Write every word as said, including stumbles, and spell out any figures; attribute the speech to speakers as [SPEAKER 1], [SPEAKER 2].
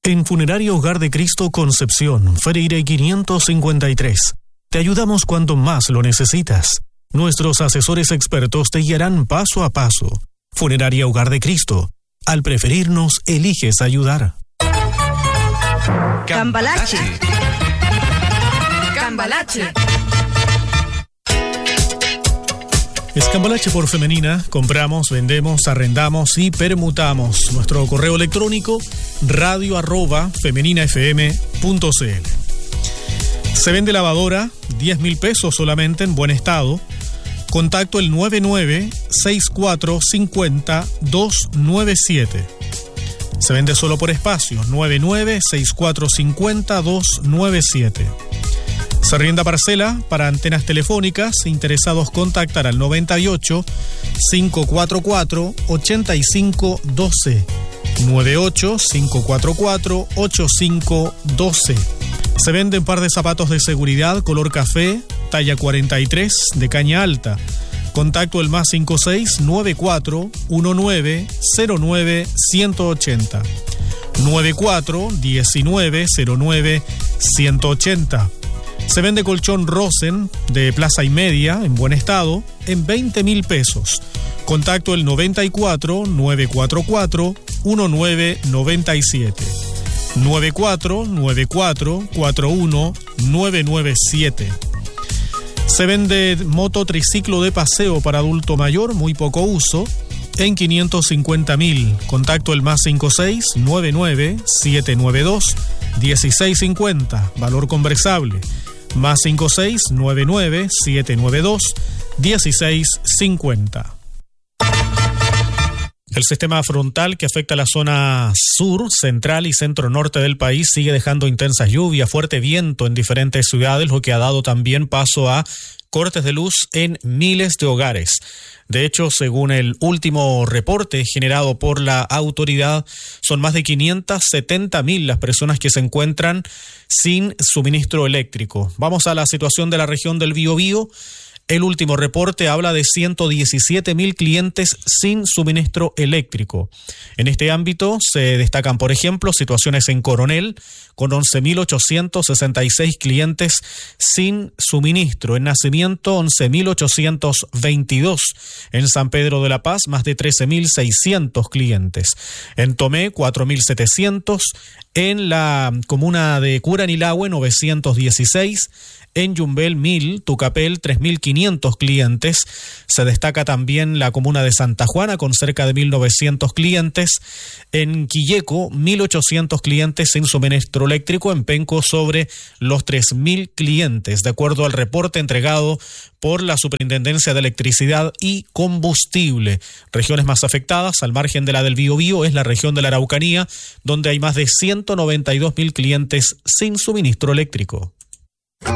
[SPEAKER 1] En Funeraria Hogar de Cristo Concepción, Freire quinientos cincuenta y tres. Te ayudamos cuando más lo necesitas. Nuestros asesores expertos te guiarán paso a paso. Funeraria Hogar de Cristo. Al preferirnos, eliges ayudar.
[SPEAKER 2] Cambalache. Cambalache.
[SPEAKER 1] Escambalache por Femenina. Compramos, vendemos, arrendamos y permutamos. Nuestro correo electrónico radio arroba femeninafm punto cl. Se vende lavadora, diez mil pesos solamente, en buen estado. Contacto el nueve nueve seis cuatro cinco cero dos nueve siete. Se vende solo por espacio, nueve nueve seis cuatro cinco cero dos nueve siete. Se arrienda parcela para antenas telefónicas. Interesados contactar al noventa y ocho cinco cuatro cuatro ochenta y cinco doce. noventa y ocho cinco cuatro cuatro ochenta y cinco doce. Se venden par de zapatos de seguridad color café, talla cuarenta y tres, de caña alta. Contacto el más cinco seis nueve cuatro uno nueve cero nueve ciento ochenta. noventa y cuatro diecinueve cero nueve ciento ochenta. Se vende colchón Rosen de plaza y media en buen estado en veinte mil pesos. Contacto el noventa y cuatro nueve cuatro cuatro uno nueve nueve siete. noventa y cuatro nueve cuatro cuatro uno nueve nueve siete. Se vende moto triciclo de paseo para adulto mayor, muy poco uso, en quinientos cincuenta mil. Contacto el más cinco seis nueve nueve siete nueve dos uno seis cinco cero. Valor conversable. Más cinco seis nueve nueve siete nueve dos uno seis cinco cero. El sistema frontal que afecta la zona sur, central y centro-norte del país sigue dejando intensas lluvias, fuerte viento en diferentes ciudades, lo que ha dado también paso a cortes de luz en miles de hogares. De hecho, según el último reporte generado por la autoridad, son más de quinientas setenta mil las personas que se encuentran sin suministro eléctrico. Vamos a la situación de la región del Biobío. El último reporte habla de ciento diecisiete mil clientes sin suministro eléctrico. En este ámbito se destacan, por ejemplo, situaciones en Coronel, con once mil ochocientos sesenta y seis clientes sin suministro. En Nacimiento, once mil ochocientos veintidós. En San Pedro de la Paz, más de trece mil seiscientos clientes. En Tomé, cuatro mil setecientos. En la comuna de Curanilahue, novecientos dieciséis. En Yumbel, mil, Tucapel, tres mil quinientos clientes. Se destaca también la comuna de Santa Juana, con cerca de mil novecientos clientes. En Quilleco, mil ochocientos clientes sin suministro eléctrico. En Penco, sobre los tres mil clientes, de acuerdo al reporte entregado por la Superintendencia de Electricidad y Combustible. Regiones más afectadas, al margen de la del Biobío, es la región de la Araucanía, donde hay más de ciento noventa y dos mil clientes sin suministro eléctrico.